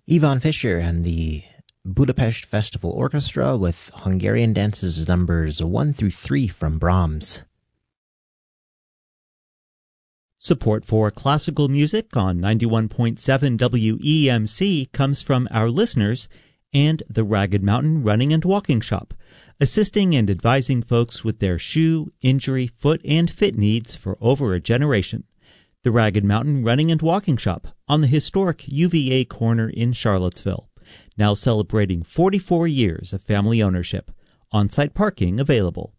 Ivan Fischer and the Budapest Festival Orchestra with Hungarian Dances numbers 1 through 3 from Brahms. Support for classical music on 91.7 WEMC comes from our listeners and the Ragged Mountain Running and Walking Shop, assisting and advising folks with their shoe, injury, foot, and fit needs for over a generation. The Ragged Mountain Running and Walking Shop on the historic UVA corner in Charlottesville, now celebrating 44 years of family ownership. On-site parking available.